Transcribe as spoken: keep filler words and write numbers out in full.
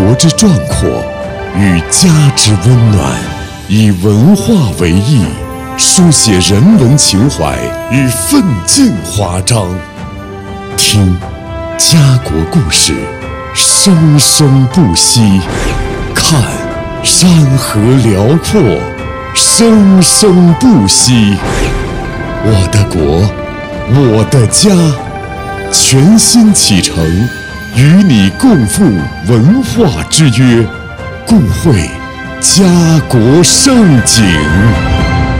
国之壮阔与家之温暖，以文化为翼，书写人文情怀与奋进华章。听家国故事，生生不息；看山河辽阔，生生不息。我的国，我的家，全新启程，与你共赴文化之约，共绘家国盛景。